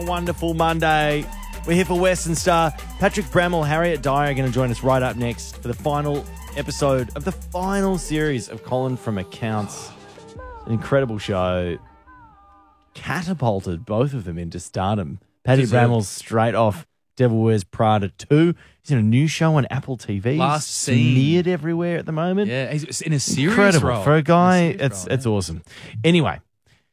Wonderful Monday. We're here for Western Star. Patrick Bramall, Harriet Dyer are going to join us right up next for the final episode of the final series of Colin from Accounts. An incredible show. Catapulted both of them into stardom. Paddy Bramall straight off Devil Wears Prada 2. He's in a new show on Apple TV. Last scene. Smeared everywhere at the moment. Yeah, he's in a serious Incredible. role. For a guy, it's awesome. Anyway,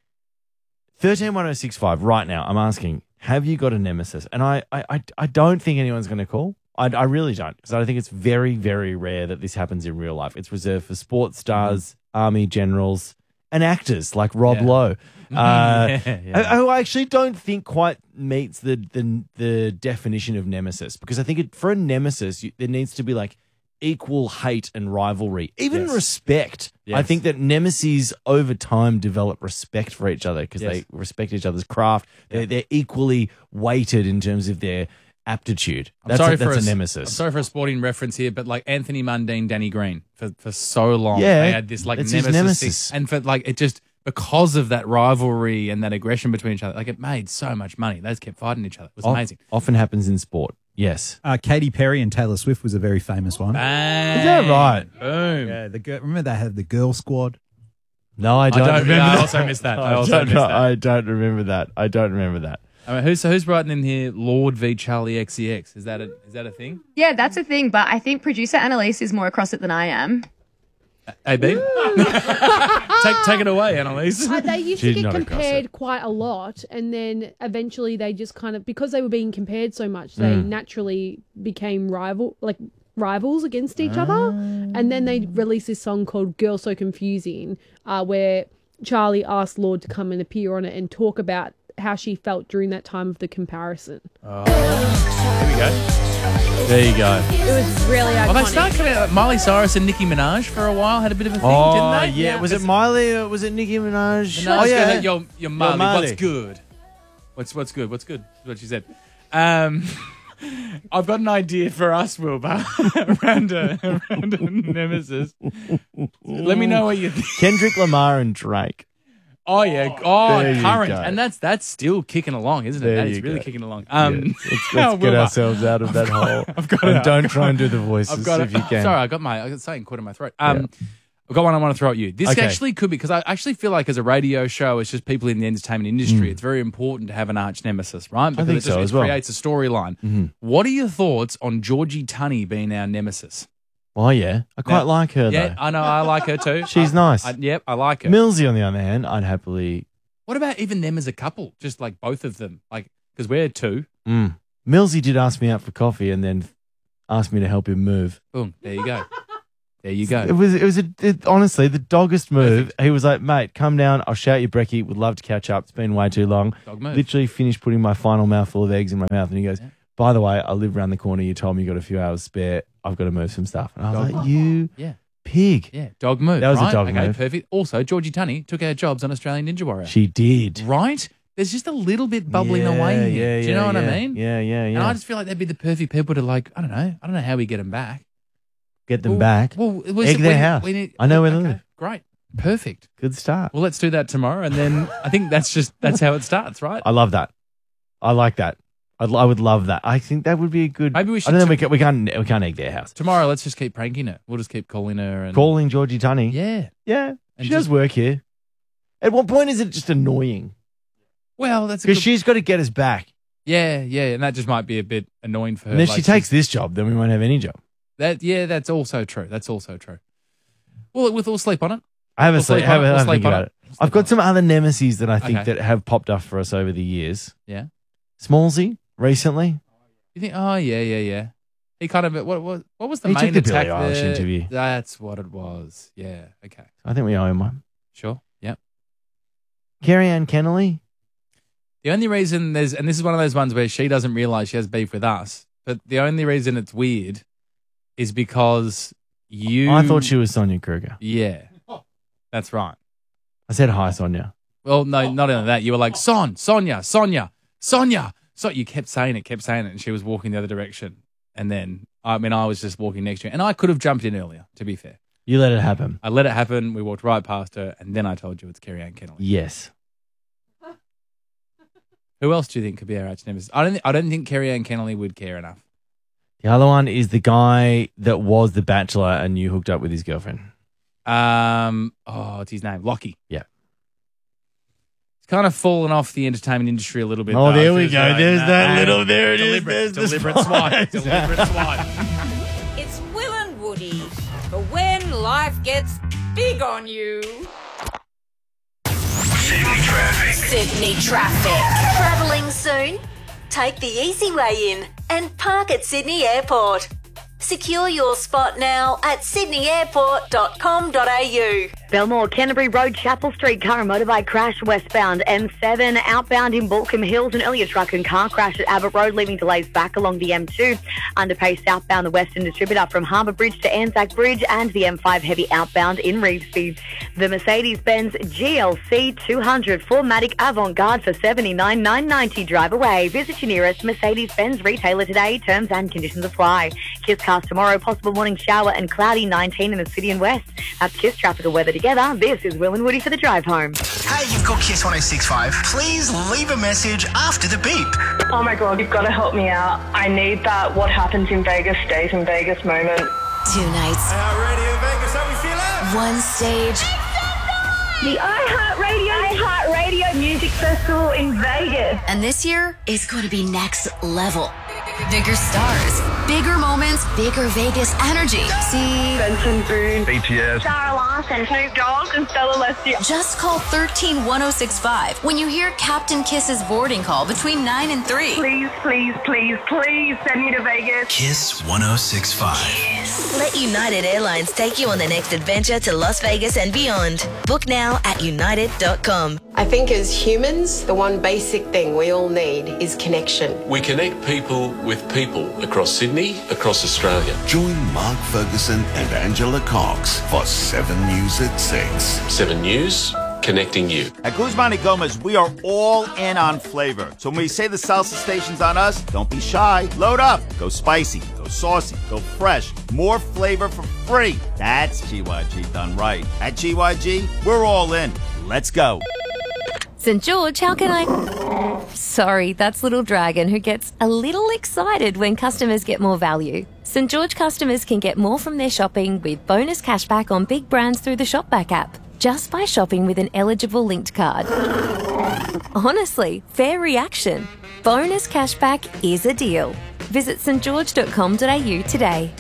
131065 right now, I'm asking, have you got a nemesis? And I don't think anyone's going to call. I really don't, because I think it's very, very rare that this happens in real life. It's reserved for sports stars, army generals, and actors like Rob Lowe. Who I actually don't think quite meets the definition of nemesis, because I think for a nemesis, there needs to be like equal hate and rivalry, even respect. I think that nemesis over time develop respect for each other because they respect each other's craft. They're equally weighted in terms of their aptitude. That's a nemesis. I'm sorry for a sporting reference here, but like Anthony Mundine, Danny Green, for so long, Yeah, they had this like it's his nemesis thing. And for like it just because of that rivalry and that aggression between each other, like it made so much money. They just kept fighting each other. It was amazing. Often happens in sport. Yes. Katy Perry and Taylor Swift was a very famous one. Bang. Is that right? Boom. Yeah, remember they had the Girl Squad? No, I don't remember that. I also missed that. I don't remember that. I mean, who's writing in here? Lord v Charlie XCX. Is that a thing? Yeah, that's a thing, but I think producer Annalise is more across it than I am. AB? Take it away, Annalise. They used to get compared quite a lot, and then eventually they just kind of, because they were being compared so much, they naturally became rivals against each other. And then they released this song called Girl So Confusing, where Charlie asked Lord to come and appear on it and talk about how she felt during that time of the comparison. Oh, here we go. There you go. It was really iconic. Well, they started coming out. Miley Cyrus and Nicki Minaj for a while had a bit of a thing, didn't they? Yeah. Was it Miley or was it Nicki Minaj? Your Marley. What's good? What's good? What's good? That's what she said. I've got an idea for us, Wilbur, around a nemesis. Let me know what you think. Kendrick Lamar and Drake. Oh yeah. Oh, There you current, go. and that's still kicking along, isn't it? There That is you really go. kicking along. Let's get Wilbur, ourselves out of that hole. And don't try and do the voices if you can. Sorry, I got something caught in my throat. I've got one I want to throw at you. This actually could be, because I actually feel like as a radio show, it's just people in the entertainment industry. It's very important to have an arch nemesis, right? Because think so as well. creates a storyline. What are your thoughts on Georgie Tunney being our nemesis? Oh, yeah. I quite like her, Yeah, though. I know. I like her too. She's nice. Yep, I like her. Millsy, on the other hand, I'd happily... What about even them as a couple? Just like both of them, like because we're two. Millsy did ask me out for coffee and then asked me to help him move. Boom. There you go. There you go. It was honestly the doggest move. Perfect. He was like, mate, come down. I'll shout you brekkie. Would love to catch up. It's been way too long. Dog move. Literally finished putting my final mouthful of eggs in my mouth. And he goes, by the way, I live around the corner. You told me you got a few hours spare. I've got to move some stuff. And I was like, you pig. Yeah, dog move. That was right? a dog okay, move. Perfect. Also, Georgie Tunney took our jobs on Australian Ninja Warrior. She did. Right? There's just a little bit bubbling away here. Do you know what I mean? Yeah. And I just feel like they'd be the perfect people to like, I don't know how we get them back. Get them back. Well, Egg their house. I know where they live. Great. Perfect. Good start. Well, let's do that tomorrow. And then I think that's how it starts, right? I love that. I like that. I would love that. I think that would be a good. Maybe we should. I don't know. We can't egg their house Tomorrow, let's just keep pranking her. We'll just keep calling her and calling Georgie Tunney. Yeah. And she does work here. At what point is it just annoying? Well, that's because she's got to get us back. Yeah, and that just might be a bit annoying for her. And if she takes this job, then we won't have any job. That's also true. Well, we'll sleep on it. I have a sleep think on about it. I've got some other nemesis that I think that have popped up for us over the years. Yeah. Smallsy recently. You think? Oh yeah. He kind of what was the He main took the attack Billie Eilish there? interview. That's what it was. Yeah. Okay. I think we owe him one. Sure. Yep. Carrie Ann Kennelly. The only reason and this is one of those ones where she doesn't realise she has beef with us, but the only reason it's weird is because I thought she was Sonia Kruger. Yeah. That's right. I said hi, Sonia. Well, no, not only that. You were like, Sonia. So you kept saying it, and she was walking the other direction. And then, I was just walking next to her. And I could have jumped in earlier, to be fair. You let it happen. I let it happen. We walked right past her, and then I told you it's Carrie Ann Kennelly. Yes. Who else do you think could be our arch nemesis? I don't think Kerry-Anne Kennelly would care enough. The other one is the guy that was the Bachelor and you hooked up with his girlfriend. What's his name? Lockie. Yeah. It's kind of fallen off the entertainment industry a little bit. Oh, though. there we Feels go. like There's that little. There it is. Deliberate, There's the deliberate swipe. spice. Deliberate swipe. It's Will and Woody for when life gets big on you. Sydney traffic. Sydney traffic. Travelling soon? Take the easy way in and park at Sydney Airport. Secure your spot now at sydneyairport.com.au. Belmore, Canterbury Road, Chapel Street, car and motorbike crash westbound. M7 outbound in Balcombe Hills. An earlier truck and car crash at Abbott Road, leaving delays back along the M2. Underpace southbound the Western Distributor from Harbour Bridge to Anzac Bridge, and the M5 heavy outbound in Revesby. The Mercedes-Benz GLC 200 4MATIC Avant-Garde for $79,990. Drive away. Visit your nearest Mercedes-Benz retailer today. Terms and conditions apply. Kiss cast tomorrow. Possible morning shower and cloudy 19 in the city and west. That's Kiss traffic and weather together. This is Will and Woody for the drive home. Hey, you've got Kiss 106.5. Please leave a message after the beep. Oh my God, you've got to help me out. I need that what happens in Vegas stays in Vegas moment. 2 nights. Radio Vegas, how we feeling? One stage. The iHeartRadio Music Festival in Vegas. And this year is going to be next level. Bigger stars, bigger moments, bigger Vegas energy. See Benson Boone, BTS, Sarah Larson, Snoop Dogg, and Stella Leslie. Just call 13-1065 when you hear Captain Kiss's boarding call between 9 and 3. Please, please, please, please send me to Vegas. Kiss 106.5. Let United Airlines take you on the next adventure to Las Vegas and beyond. Book now at united.com. I think as humans, the one basic thing we all need is connection. We connect people with people across Sydney, across Australia. Join Mark Ferguson and Angela Cox for 7 News at 6. 7 News, connecting you. At Guzman y Gomez, we are all in on flavor. So when we say the salsa station's on us, don't be shy. Load up. Go spicy. Go saucy. Go fresh. More flavor for free. That's GYG done right. At GYG, we're all in. Let's go. St. George, how can I... Sorry, that's Little Dragon, who gets a little excited when customers get more value. St. George customers can get more from their shopping with bonus cashback on big brands through the Shopback app, just by shopping with an eligible linked card. Honestly, fair reaction. Bonus cashback is a deal. Visit stgeorge.com.au today.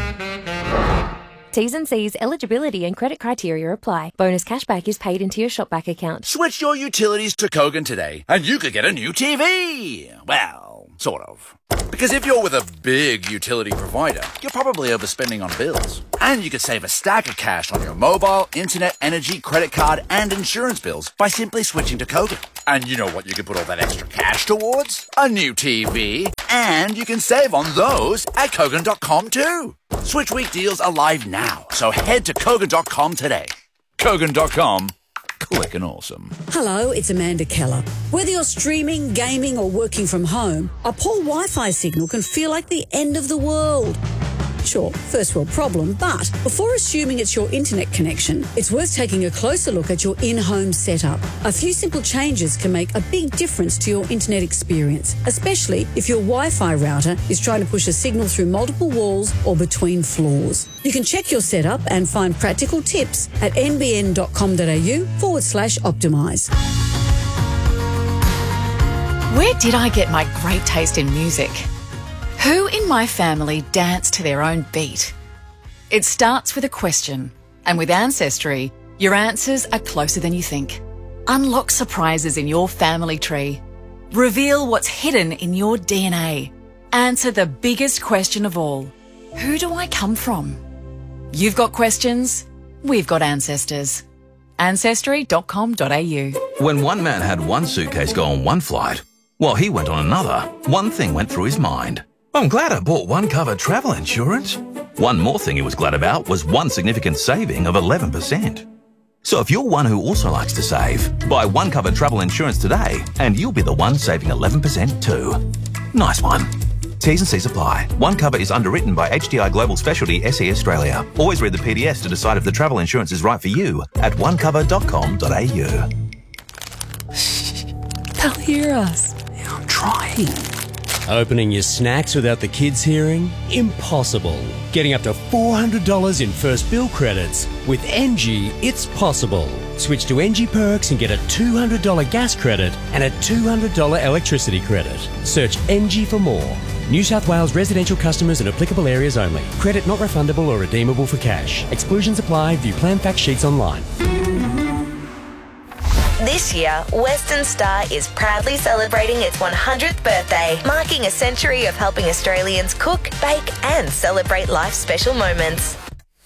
T's and C's, eligibility and credit criteria apply. Bonus cashback is paid into your Shopback account. Switch your utilities to Kogan today, and you could get a new TV. Well, sort of. Because if you're with a big utility provider, you're probably overspending on bills. And you could save a stack of cash on your mobile, internet, energy, credit card, and insurance bills by simply switching to Kogan. And you know what you can put all that extra cash towards? A new TV. And you can save on those at Kogan.com too. Switch week deals are live now, so head to Kogan.com today. Kogan.com. Clickin' awesome. Hello, it's Amanda Keller. Whether you're streaming, gaming, or working from home, a poor Wi-Fi signal can feel like the end of the world. Sure, first world problem, but before assuming it's your internet connection, it's worth taking a closer look at your in-home setup. A few simple changes can make a big difference to your internet experience, especially if your Wi-Fi router is trying to push a signal through multiple walls or between floors. You can check your setup and find practical tips at nbn.com.au/optimise. Where did I get my great taste in music? Who in my family dance to their own beat? It starts with a question, and with Ancestry, your answers are closer than you think. Unlock surprises in your family tree. Reveal what's hidden in your DNA. Answer the biggest question of all. Who do I come from? You've got questions, we've got ancestors. Ancestry.com.au. When one man had one suitcase go on one flight, while he went on another, one thing went through his mind. I'm glad I bought One Cover travel insurance. One more thing he was glad about was one significant saving of 11%. So if you're one who also likes to save, buy One Cover travel insurance today and you'll be the one saving 11% too. Nice one. T's and C's apply. One Cover is underwritten by HDI Global Specialty SE Australia. Always read the PDS to decide if the travel insurance is right for you at onecover.com.au. They'll hear us. pink. Opening your snacks without the kids hearing? Impossible. Getting up to $400 in first bill credits. With NG, it's possible. Switch to NG Perks and get a $200 gas credit and a $200 electricity credit. Search NG for more. New South Wales residential customers in applicable areas only. Credit not refundable or redeemable for cash. Exclusions apply. View plan fact sheets online. This year, Western Star is proudly celebrating its 100th birthday, marking a century of helping Australians cook, bake and celebrate life's special moments.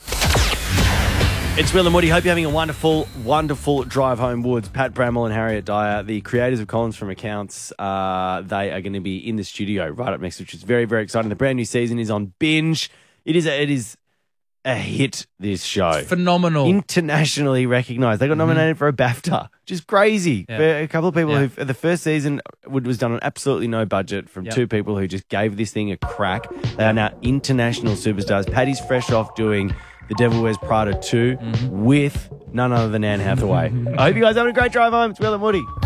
It's Will and Woody. Hope you're having a wonderful, wonderful drive home, Woods. Pat Bramwell and Harriet Dyer, the creators of Collins from Accounts, they are going to be in the studio right up next, which is very, very exciting. The brand new season is on Binge. It is a hit, this show. Phenomenal. Internationally recognised. They got nominated for a BAFTA, which is crazy. Yeah. For a couple of people who, the first season was done on absolutely no budget from two people who just gave this thing a crack. They are now international superstars. Paddy's fresh off doing The Devil Wears Prada 2 with none other than Anne Hathaway. I hope you guys are having a great drive home. It's Will and Woody.